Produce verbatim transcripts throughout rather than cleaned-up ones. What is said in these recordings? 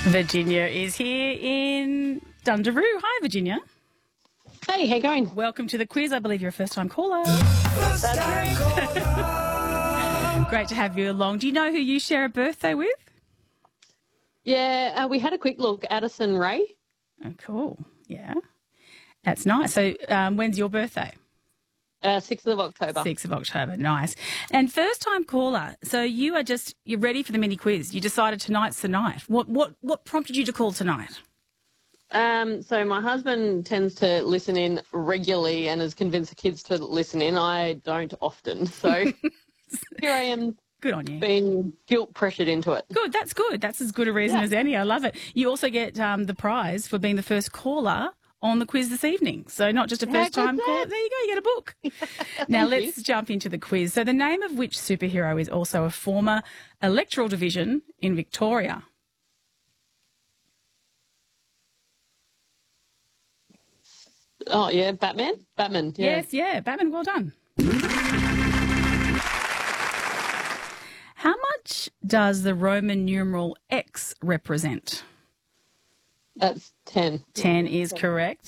Virginia is here in Dundaroo. Hi, Virginia. Hey, how you going? Welcome to the quiz. I believe you're a first-time caller. That's great. Great to have you along. Do you know who you share a birthday with? Yeah, uh, we had a quick look. Addison Ray. Oh, cool. Yeah. That's nice. So um, when's your birthday? Uh, sixth of October. sixth of October. Nice. And first-time caller. So you are just, you're ready for the mini quiz. You decided tonight's the night. What, what, what prompted you to call tonight? Um, so my husband tends to listen in regularly and has convinced the kids to listen in. I don't often. So here I am. Good on you. Being guilt-pressured into it. Good. That's good. That's as good a reason Yeah. as any. I love it. You also get um, the prize for being the first caller on the quiz this evening. So not just a How first-time good's caller. that? There you go. You get a book. Now Thank let's you. jump into the quiz. So the name of which superhero is also a former electoral division in Victoria? Oh, yeah, Batman? Batman, yeah. Yes, yeah. Batman, well done. How much does the Roman numeral X represent? That's ten. ten is correct.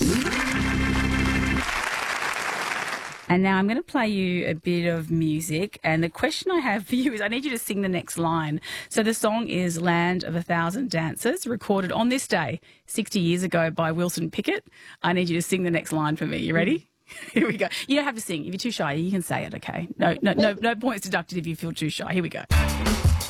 And now I'm going to play you a bit of music. And the question I have for you is I need you to sing the next line. So the song is Land of a Thousand Dancers, recorded on this day sixty years ago by Wilson Pickett. I need you to sing the next line for me. You ready? Here we go. You don't have to sing. If you're too shy, you can say it, okay? No, no, no, no points deducted if you feel too shy. Here we go.